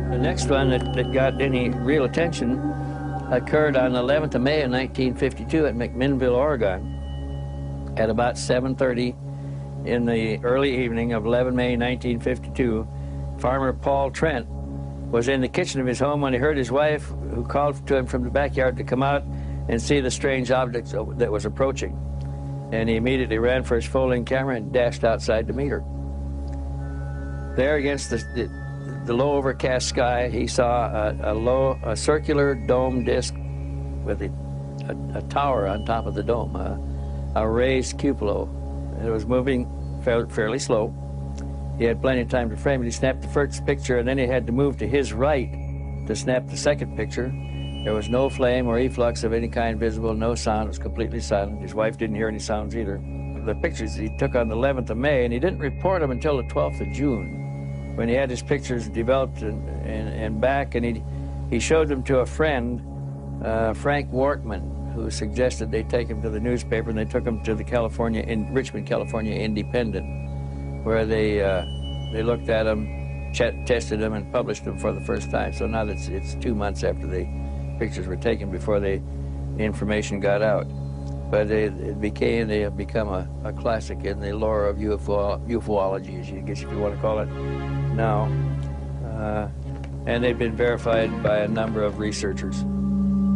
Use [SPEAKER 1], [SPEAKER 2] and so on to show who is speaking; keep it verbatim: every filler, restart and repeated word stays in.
[SPEAKER 1] The next one that, that got any real attention occurred on the eleventh of May of nineteen fifty-two at McMinnville, Oregon, at about seven thirty in the early evening of eleven May nineteen fifty-two. Farmer Paul Trent was in the kitchen of his home when he heard his wife, who called to him from the backyard to come out and see the strange object that was approaching. And he immediately ran for his folding camera and dashed outside to meet her. There against the, the, the low overcast sky, he saw a, a low, a circular dome disc with a, a, a tower on top of the dome, a, a raised cupola. It was moving fairly, fairly slow. He had plenty of time to frame it. He snapped the first picture, and then he had to move to his right to snap the second picture. There was no flame or efflux of any kind visible, no sound. It was completely silent. His wife didn't hear any sounds either. The pictures he took on the eleventh of May, and he didn't report them until the twelfth of June, when he had his pictures developed and, and, and back, and he, he showed them to a friend, uh, Frank Wortman, who suggested they take him to the newspaper, and they took him to the California, in Richmond, California Independent, where they, uh, they looked at them, ch- tested them, and published them for the first time. So now that's, it's two months after the pictures were taken before the information got out. But it, it became, they have become a, a classic in the lore of U F O, ufology, as you guess if you want to call it now. Uh, and they've been verified by a number of researchers.